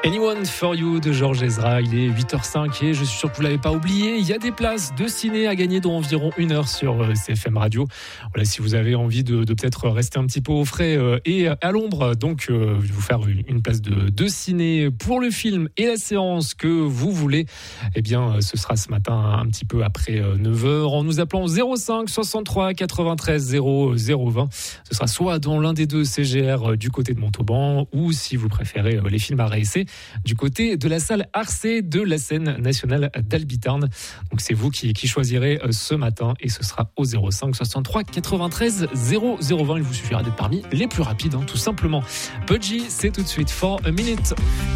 Anyone for You de Georges Ezra, il est 8h05 et je suis sûr que vous ne l'avez pas oublié, il y a des places de ciné à gagner dans environ 1 heure sur CFM Radio. Voilà, si vous avez envie de peut-être rester un petit peu au frais et à l'ombre, donc je vais vous faire une place de ciné pour le film et la séance que vous voulez. Eh bien, ce sera ce matin un petit peu après 9h en nous appelant 05 63 93 00 20. Ce sera soit dans l'un des deux CGR du côté de Montauban ou si vous préférez les films à réessayer du côté de la salle Arcé de la scène nationale d'Albitarn. Donc c'est vous qui choisirez ce matin et ce sera au 05 63 93 00 20. Il vous suffira d'être parmi les plus rapides, tout simplement. Pudgy, c'est tout de suite for a minute.